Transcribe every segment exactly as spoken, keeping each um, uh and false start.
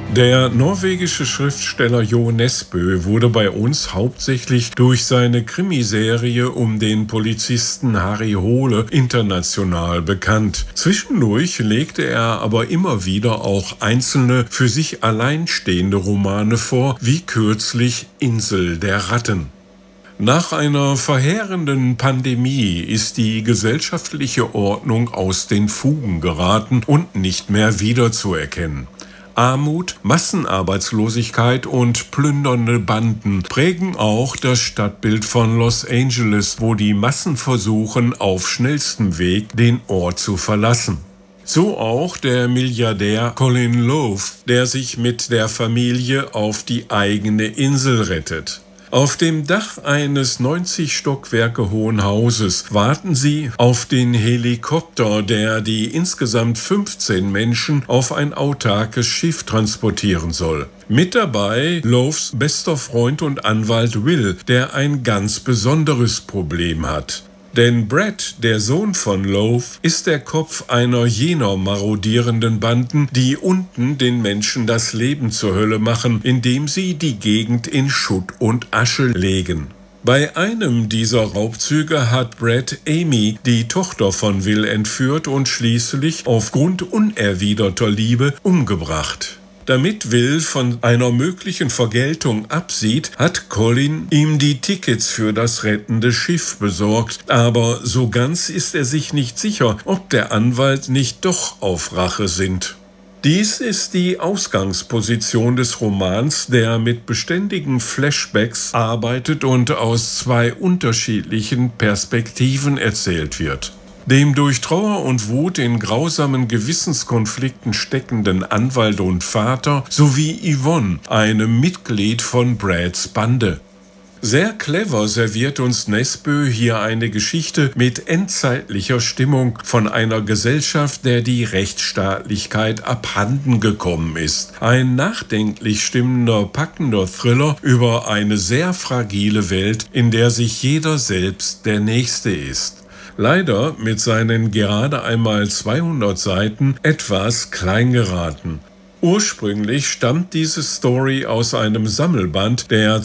Der norwegische Schriftsteller Jo Nesbø wurde bei uns hauptsächlich durch seine Krimiserie um den Polizisten Harry Hole international bekannt. Zwischendurch legte er aber immer wieder auch einzelne für sich alleinstehende Romane vor, wie kürzlich Insel der Ratten. Nach einer verheerenden Pandemie ist die gesellschaftliche Ordnung aus den Fugen geraten und nicht mehr wiederzuerkennen. Armut, Massenarbeitslosigkeit und plündernde Banden prägen auch das Stadtbild von Los Angeles, wo die Massen versuchen, auf schnellstem Weg den Ort zu verlassen. So auch der Milliardär Colin Love, der sich mit der Familie auf die eigene Insel rettet. Auf dem Dach eines neunzig Stockwerke hohen Hauses warten sie auf den Helikopter, der die insgesamt fünfzehn Menschen auf ein autarkes Schiff transportieren soll. Mit dabei Loves bester Freund und Anwalt Will, der ein ganz besonderes Problem hat. Denn Brad, der Sohn von Love, ist der Kopf einer jener marodierenden Banden, die unten den Menschen das Leben zur Hölle machen, indem sie die Gegend in Schutt und Asche legen. Bei einem dieser Raubzüge hat Brad Amy, die Tochter von Will, entführt und schließlich aufgrund unerwiderter Liebe umgebracht. Damit Will von einer möglichen Vergeltung absieht, hat Colin ihm die Tickets für das rettende Schiff besorgt, aber so ganz ist er sich nicht sicher, ob der Anwalt nicht doch auf Rache sinnt. Dies ist die Ausgangsposition des Romans, der mit beständigen Flashbacks arbeitet und aus zwei unterschiedlichen Perspektiven erzählt wird. Dem durch Trauer und Wut in grausamen Gewissenskonflikten steckenden Anwalt und Vater sowie Yvonne, einem Mitglied von Brads Bande. Sehr clever serviert uns Nesbø hier eine Geschichte mit endzeitlicher Stimmung von einer Gesellschaft, der die Rechtsstaatlichkeit abhanden gekommen ist. Ein nachdenklich stimmender, packender Thriller über eine sehr fragile Welt, in der sich jeder selbst der Nächste ist. Leider mit seinen gerade einmal zweihundert Seiten etwas klein geraten. Ursprünglich stammt diese Story aus einem Sammelband, der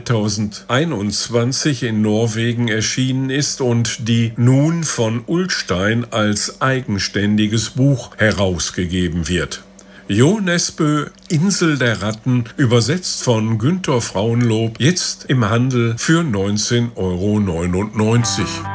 zweitausendeinundzwanzig in Norwegen erschienen ist und die nun von Ullstein als eigenständiges Buch herausgegeben wird. Jo Nesbø, Insel der Ratten, übersetzt von Günter Frauenlob, jetzt im Handel für neunzehn Euro neunundneunzig.